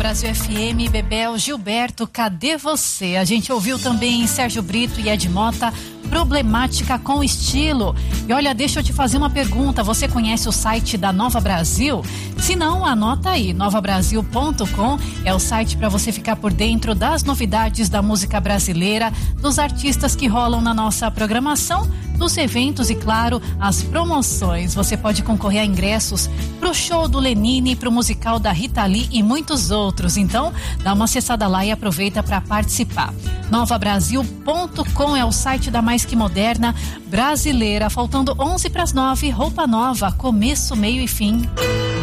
Brasil FM, Bebel, Gilberto, cadê você? A gente ouviu também Sérgio Brito e Ed Mota, Problemática com Estilo. E olha, deixa eu te fazer uma pergunta, você conhece o site da Nova Brasil? Se não, anota aí, novabrasil.com é o site para você ficar por dentro das novidades da música brasileira, dos artistas que rolam na nossa programação, dos eventos e, claro, as promoções. Você pode concorrer a ingressos pro show do Lenine, pro musical da Rita Lee e muitos outros. Então, dá uma acessada lá e aproveita para participar. novabrasil.com é o site da Mais Que Moderna brasileira. Faltando 11 para as 9, roupa nova, começo, meio e fim.